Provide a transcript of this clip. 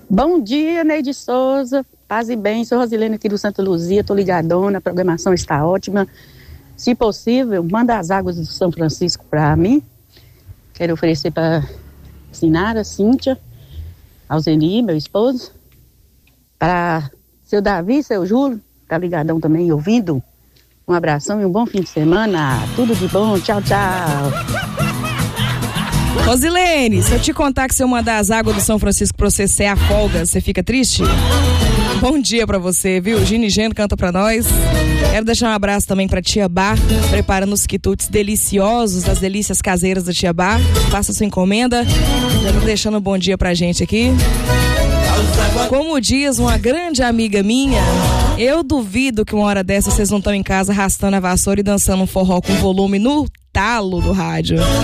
Bom dia, Neide Souza, paz e bem, sou Rosilene aqui do Santa Luzia, tô ligadona, a programação está ótima. Se possível, manda as águas do São Francisco para mim. Quero oferecer para Sinara, Cíntia, Alzeni, meu esposo, para seu Davi, seu Júlio, tá ligadão também ouvindo. Um abração e um bom fim de semana, tudo de bom, tchau, tchau. Rosilene, se eu te contar que se eu mandar as águas do São Francisco pra você ser a folga, você fica triste? Bom dia pra você, viu? Gini Geno canta pra nós. Quero deixar um abraço também pra Tia Bá, preparando os quitutes deliciosos, as delícias caseiras da Tia Bá. Faça sua encomenda. Já tô deixando um bom dia pra gente aqui. Como diz uma grande amiga minha, eu duvido que uma hora dessa vocês não estão em casa arrastando a vassoura e dançando um forró com volume no talo do rádio.